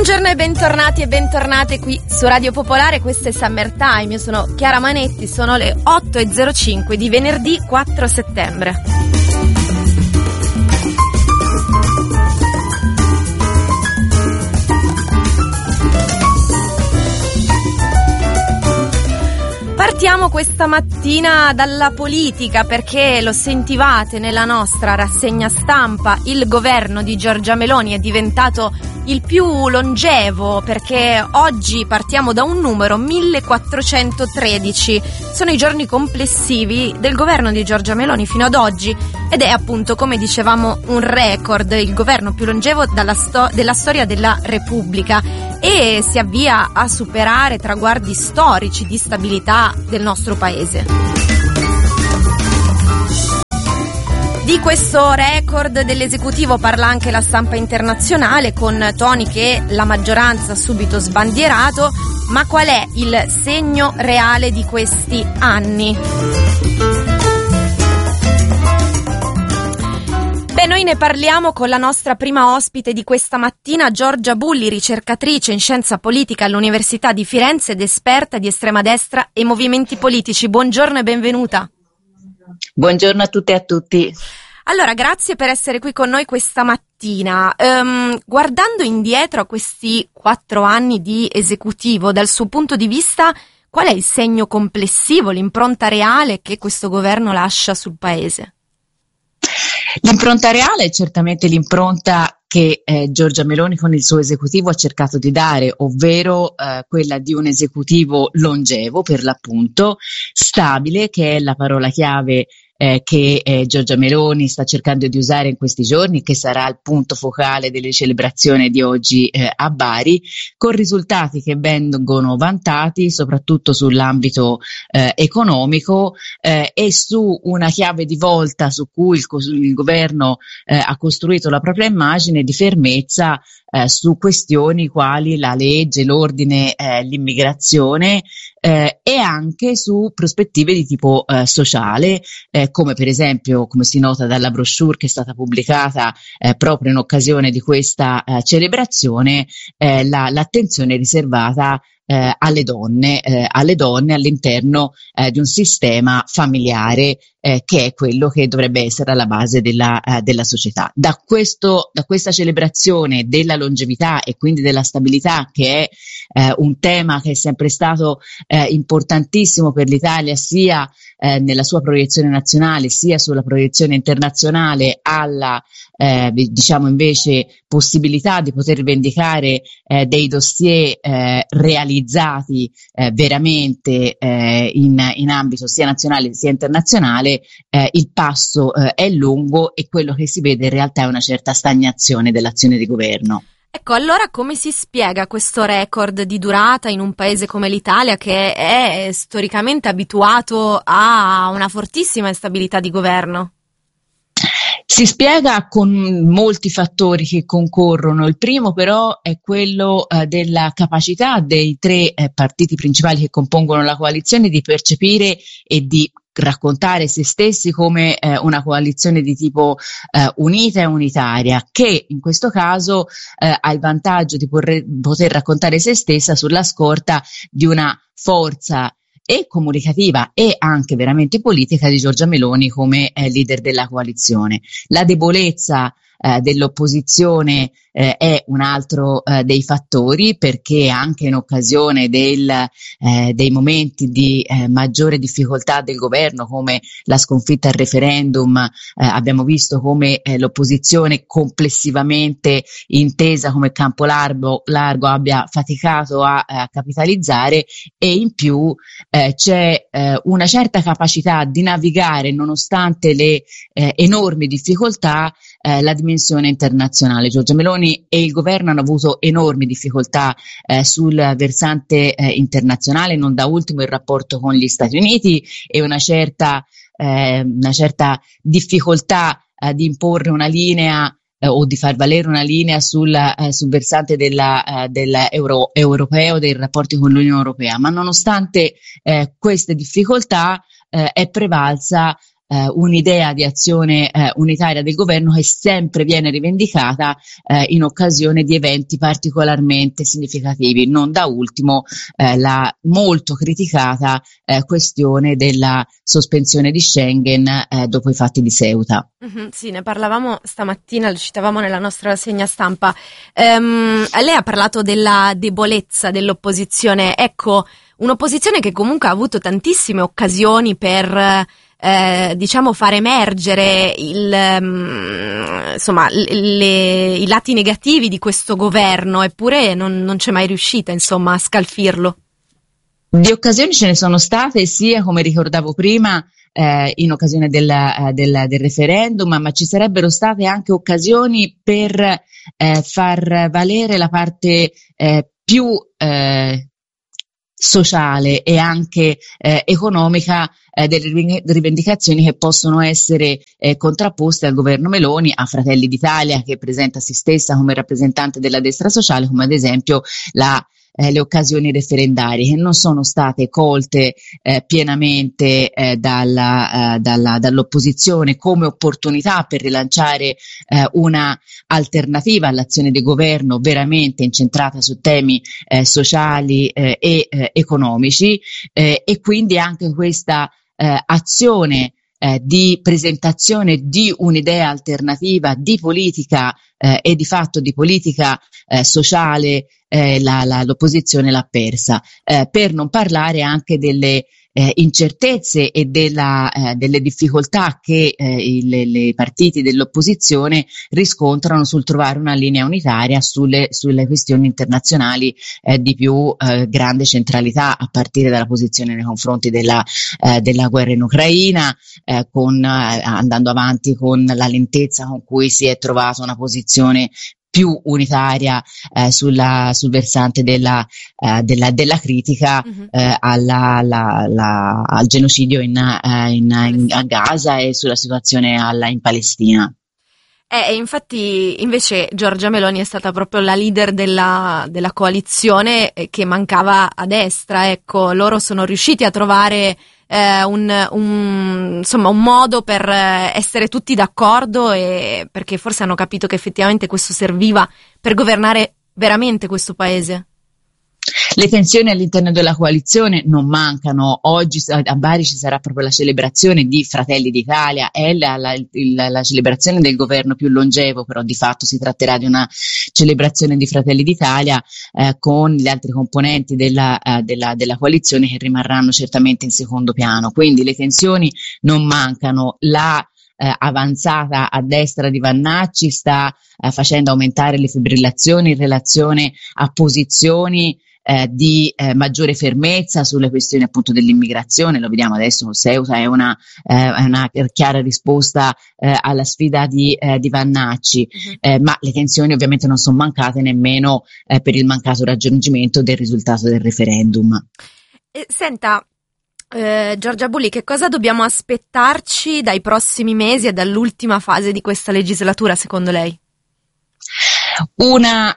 Buongiorno e bentornati e bentornate qui su Radio Popolare, questo è Summertime, io sono Chiara Manetti, sono le 8:05 di venerdì 4 settembre. Partiamo questa mattina dalla politica perché lo sentivate nella nostra rassegna stampa, il governo di Giorgia Meloni è diventato il più longevo perché oggi partiamo da un numero 1413, sono i giorni complessivi del governo di Giorgia Meloni fino ad oggi ed è appunto, come dicevamo, un record, il governo più longevo della storia della Repubblica e si avvia a superare traguardi storici di stabilità del nostro paese. Di questo record dell'esecutivo parla anche la stampa internazionale con toni che la maggioranza ha subito sbandierato, ma qual è il segno reale di questi anni? Beh, noi ne parliamo con la nostra prima ospite di questa mattina, Giorgia Bulli, ricercatrice in scienza politica all'Università di Firenze ed esperta di estrema destra e movimenti politici. Buongiorno e benvenuta. Buongiorno a tutte e a tutti. Allora, grazie per essere qui con noi questa mattina. Guardando indietro a questi 4 anni di esecutivo, dal suo punto di vista, qual è il segno complessivo, l'impronta reale che questo governo lascia sul Paese? L'impronta reale è certamente l'impronta che Giorgia Meloni con il suo esecutivo ha cercato di dare, ovvero quella di un esecutivo longevo, per l'appunto, stabile, che è la parola chiave che Giorgia Meloni sta cercando di usare in questi giorni, che sarà il punto focale delle celebrazioni di oggi a Bari, con risultati che vengono vantati soprattutto sull'ambito economico e su una chiave di volta su cui il governo ha costruito la propria immagine di fermezza su questioni quali la legge, l'ordine, l'immigrazione e anche su prospettive di tipo sociale, come per esempio, come si nota dalla brochure che è stata pubblicata proprio in occasione di questa celebrazione, l'attenzione riservata alle donne all'interno di un sistema familiare che è quello che dovrebbe essere alla base della società. Da questa celebrazione della longevità e quindi della stabilità, che è un tema che è sempre stato importantissimo per l'Italia, sia nella sua proiezione nazionale sia sulla proiezione internazionale, alla diciamo invece possibilità di poter vendicare dei dossier realizzati veramente in ambito sia nazionale sia internazionale, il passo è lungo e quello che si vede in realtà è una certa stagnazione dell'azione di governo. Ecco, allora come si spiega questo record di durata in un paese come l'Italia, che è storicamente abituato a una fortissima instabilità di governo? Si spiega con molti fattori che concorrono. Il primo però è quello della capacità dei 3 partiti principali che compongono la coalizione di percepire e di raccontare se stessi come una coalizione di tipo unita e unitaria, che in questo caso ha il vantaggio di poter raccontare se stessa sulla scorta di una forza e comunicativa e anche veramente politica di Giorgia Meloni come leader della coalizione. La debolezza dell'opposizione è un altro dei fattori, perché anche in occasione dei momenti di maggiore difficoltà del governo, come la sconfitta al referendum, abbiamo visto come l'opposizione complessivamente intesa come campo largo abbia faticato a capitalizzare, e in più c'è una certa capacità di navigare, nonostante le enormi difficoltà, la dimensione internazionale. Giorgia Meloni e il governo hanno avuto enormi difficoltà sul versante internazionale, non da ultimo il rapporto con gli Stati Uniti e una certa difficoltà di imporre una linea o di far valere una linea sul versante europeo, dei rapporti con l'Unione Europea. Ma nonostante queste difficoltà è prevalsa un'idea di azione unitaria del governo che sempre viene rivendicata in occasione di eventi particolarmente significativi, non da ultimo la molto criticata questione della sospensione di Schengen dopo i fatti di Ceuta. Sì, ne parlavamo stamattina, lo citavamo nella nostra rassegna stampa. Lei ha parlato della debolezza dell'opposizione. Ecco, un'opposizione che comunque ha avuto tantissime occasioni per diciamo far emergere i lati negativi di questo governo, eppure non c'è mai riuscita, insomma, a scalfirlo. Di occasioni ce ne sono state, sia come ricordavo prima in occasione del referendum, ma ci sarebbero state anche occasioni per far valere la parte più sociale e anche economica delle rivendicazioni che possono essere contrapposte al governo Meloni, a Fratelli d'Italia, che presenta se stessa come rappresentante della destra sociale, come ad esempio le occasioni referendarie, che non sono state colte pienamente dall'opposizione come opportunità per rilanciare una alternativa all'azione di governo veramente incentrata su temi sociali e economici, e quindi anche questa azione di presentazione di un'idea alternativa di politica e di fatto di politica sociale, l'opposizione l'ha persa, per non parlare anche delle incertezze e delle difficoltà che i partiti dell'opposizione riscontrano sul trovare una linea unitaria sulle questioni internazionali di più grande centralità, a partire dalla posizione nei confronti della guerra in Ucraina, andando avanti con la lentezza con cui si è trovata una posizione più unitaria sul versante della critica al genocidio a Gaza e sulla situazione in Palestina. Infatti invece Giorgia Meloni è stata proprio la leader della coalizione che mancava a destra. Ecco, loro sono riusciti a trovare un modo per essere tutti d'accordo, e perché forse hanno capito che effettivamente questo serviva per governare veramente questo paese. Le tensioni all'interno della coalizione non mancano. Oggi a Bari ci sarà proprio la celebrazione di Fratelli d'Italia, è la celebrazione del governo più longevo, però di fatto si tratterà di una celebrazione di Fratelli d'Italia con gli altri componenti della coalizione che rimarranno certamente in secondo piano. Quindi le tensioni non mancano. La avanzata a destra di Vannacci sta facendo aumentare le fibrillazioni in relazione a posizioni di maggiore fermezza sulle questioni appunto dell'immigrazione. Lo vediamo adesso con Ceuta, è una chiara risposta alla sfida di Vannacci, ma le tensioni ovviamente non sono mancate nemmeno per il mancato raggiungimento del risultato del referendum. Senta, Giorgia Bulli, che cosa dobbiamo aspettarci dai prossimi mesi e dall'ultima fase di questa legislatura, secondo lei? Un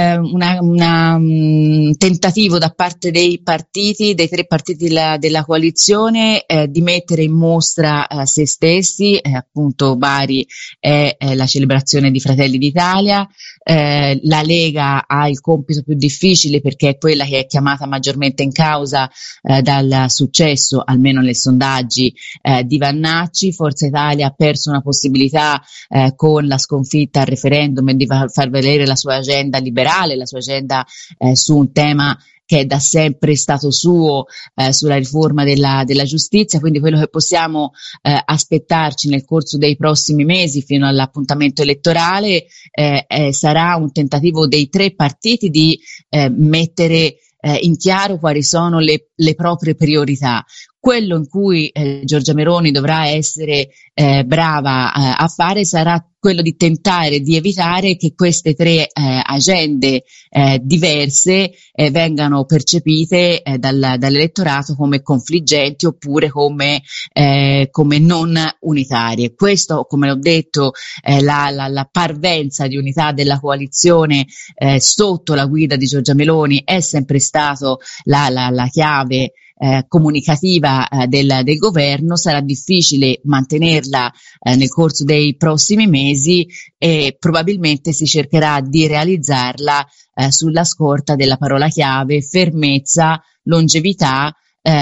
tentativo da parte dei tre partiti della coalizione di mettere in mostra se stessi, appunto Bari è la celebrazione di Fratelli d'Italia, la Lega ha il compito più difficile perché è quella che è chiamata maggiormente in causa dal successo, almeno nei sondaggi, di Vannacci. Forza Italia ha perso una possibilità con la sconfitta al referendum e di far valere la sua agenda liberale, la sua agenda su un tema che è da sempre stato suo, sulla riforma della giustizia. Quindi quello che possiamo aspettarci nel corso dei prossimi mesi fino all'appuntamento elettorale sarà un tentativo dei tre partiti di mettere in chiaro quali sono le proprie priorità. Quello in cui Giorgia Meloni dovrà essere brava a fare sarà quello di tentare di evitare che queste tre agende diverse vengano percepite dall'elettorato come confliggenti oppure come non unitarie. Questo, come ho detto, la parvenza di unità della coalizione sotto la guida di Giorgia Meloni è sempre stato la chiave comunicativa del governo sarà difficile mantenerla nel corso dei prossimi mesi e probabilmente si cercherà di realizzarla sulla scorta della parola chiave fermezza, longevità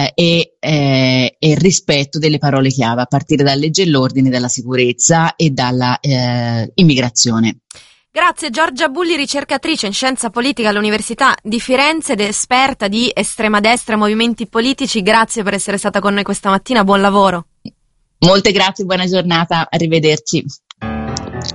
e rispetto delle parole chiave, a partire dalla legge e l'ordine, dalla sicurezza e dalla immigrazione. Grazie Giorgia Bulli, ricercatrice in scienza politica all'Università di Firenze ed esperta di estrema destra e movimenti politici. Grazie per essere stata con noi questa mattina, buon lavoro. Molte grazie, buona giornata, arrivederci.